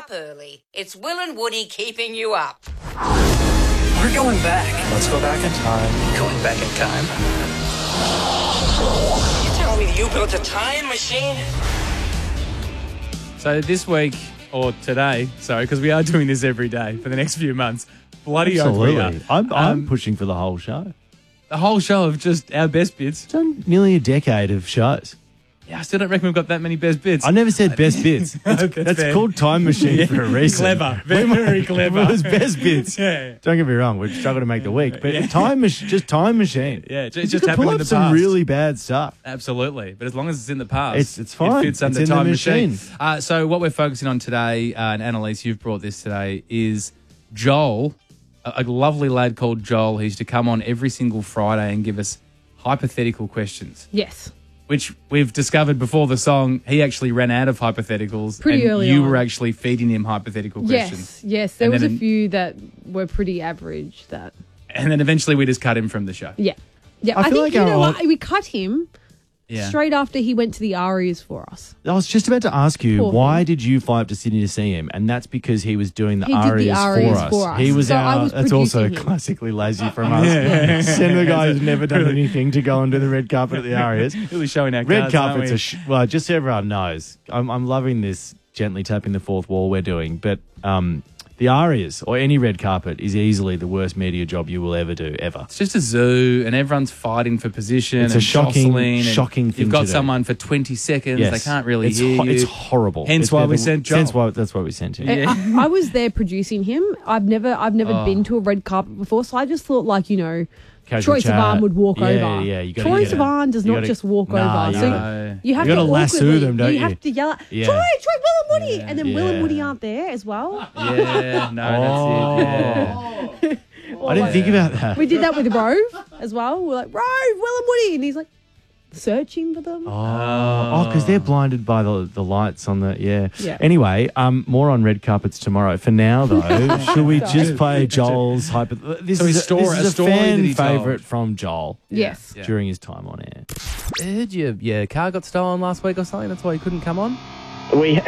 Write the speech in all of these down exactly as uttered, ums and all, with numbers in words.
early. It's Will and Woody keeping you up. We're going back. Let's go back in time. Going back in time? You tell me you built a time machine? So this week, or today, sorry, because we are doing this every day for the next few months. Bloody oath we are. Absolutely. I'm, I'm Um, pushing for the whole show. The whole show of just our best bits. Done nearly a decade of shows. Yeah, I still don't reckon we've got that many best bits. I never said best bits. It's, That's that's fair. called Time Machine for a reason. Clever. Very, very clever. It was best bits. Yeah. Don't get me wrong, we've struggled to make the week, but time mach- just Time Machine. Yeah, it You just could happened pull in up the some past. really bad stuff. Absolutely. But as long as it's in the past, It's- it's fine. It fits under It's in the Time Machine. machine. Uh, so what we're focusing on today, uh, and Annalise, you've brought this today, is Joel, a, a lovely lad called Joel, who used to come on every single Friday and give us hypothetical questions. Yes. Which we've discovered before the song, he actually ran out of hypotheticals. Pretty and early you on. were actually feeding him hypothetical questions. Yes, yes. There And was a then- few that were pretty average that, And then eventually we just cut him from the show. yeah. Yeah, I I, feel think, like you our know old- what? We cut him Yeah. straight after he went to the Arias for us. I was just about to ask you, Poor why thing. did you fly up to Sydney to see him? And that's because he was doing the He did the arias, arias for, us. for us. He was So our, I was that's also producing him. classically lazy from us. Send the guy who's never done anything to go and do the red carpet at the Arias. Really showing our Red cards, aren't carpet's we? a sh- well, just so everyone knows, I'm, I'm loving this gently tapping the fourth wall we're doing, but um, the Arias or any red carpet is easily the worst media job you will ever do, ever. It's just a zoo, and everyone's fighting for position. It's a and shocking, jostling, and shocking thing You've got to do. someone for twenty seconds. Yes. They can't really it's hear ho- you. It's horrible. Hence It's why never- we sent Joel. Hence why, that's why we sent him. Yeah. I, I was there producing him. I've never, I've never Oh. been to a red carpet before, so I just thought, like, you know, Casual Troy chat. Sivan would walk Yeah, over. yeah, you gotta Troy get it. Sivan does You not gotta- just walk Nah, over. you So gotta- you have you to gotta lasso awkwardly- them, don't you? you? have to yell, Yeah. Troy, Troy, Will and Woody, Yeah. and then Will and Yeah. Woody aren't there as well. Yeah, no, that's it. Yeah. I didn't think about that. We did that with Rove as well. We're like, Rove, Will and Woody, and he's like searching for them. Oh, because they're blinded by the the lights on the yeah. Yeah. Anyway, um, more on red carpets tomorrow. For now, though, should we just play Joel's hyper? This So is his a, story- this is a a, story that fan he told. favorite from Joel Yes. Yeah. during his time on air. I heard your, your car got stolen last week or something. That's why you couldn't come on. We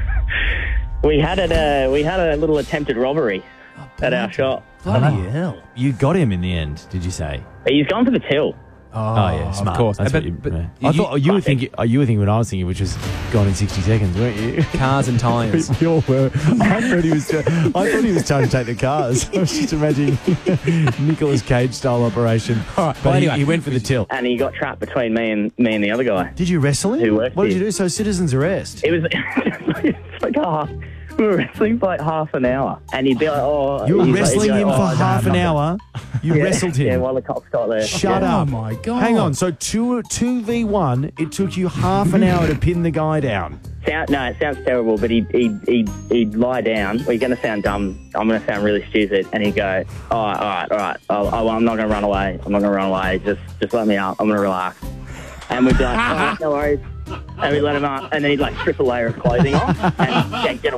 we had a uh, we had a little attempted robbery at our shop. Bloody hell. You got him in the end, did you say? He's gone for the till. Oh, yeah, smart. of course. That's But- what you, but yeah. you- I thought you were thinking. Oh, you were thinking what I was thinking, which was gone in sixty seconds, weren't you? Cars and tyres. We all were. I thought he was. I thought he was trying to take the cars. I was just imagining Nicolas Cage style operation. All right, but Well, he- anyway. he, went for the till. And he got trapped between me and me and the other guy. Did you wrestle him? Who worked What did here. you do? So citizens arrest. It was it's like half. We were wrestling for like half an hour, and he'd be like, "Oh." You were he's like- he'd wrestling be him like, for "Oh, I don't half have an nothing." hour. You Yeah, wrestled him. Yeah, while the cops got there. Shut yeah. up. Oh, my God. Hang on. So two two v one. It took you half an hour to pin the guy down. Sound, no, it sounds terrible, but he'd, he'd, he'd, he'd lie down. Well, you're going to sound dumb. I'm going to sound really stupid. And he'd go, all right, all right, all right. I'll, I'll, I'm not going to run away. I'm not going to run away. Just just let me up. I'm going to relax. And we'd be like, all right, no worries. And we'd let him up. And then he'd like strip a layer of clothing off and get, get